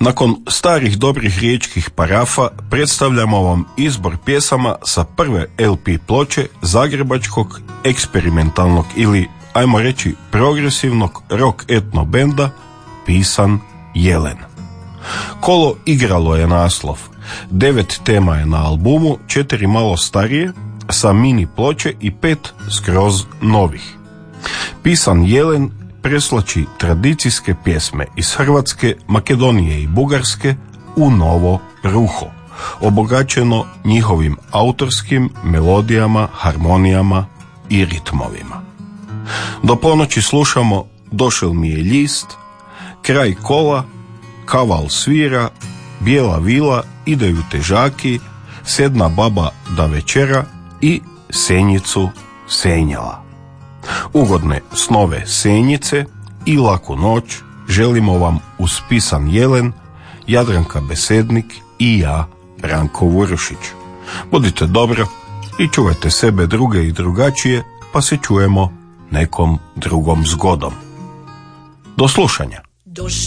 Nakon starih dobrih riječkih parafa predstavljamo vam izbor pjesama sa prve LP ploče zagrebačkog eksperimentalnog ili, ajmo reći, progresivnog rock etno benda Pisan Jelen. Kolo igralo je naslov, 9 tema je na albumu, 4 malo starije sa mini ploče i 5 skroz novih. Pisan Jelen preslači tradicijske pjesme iz Hrvatske, Makedonije i Bugarske u novo ruho, obogaćeno njihovim autorskim melodijama, harmonijama i ritmovima. Do ponoći slušamo Došel mi je ljist, Kraj kola, Kaval svira, Bijela vila, Ideju težaki, Sedna baba da večera i Senjicu senjala. Ugodne snove Senjice i laku noć želimo vam uz Pisan Jelen, Jadranka Besednik i ja, Ranko Vurušić. Budite dobro i čuvajte sebe, druge i drugačije, pa se čujemo nekom drugom zgodom. Do slušanja.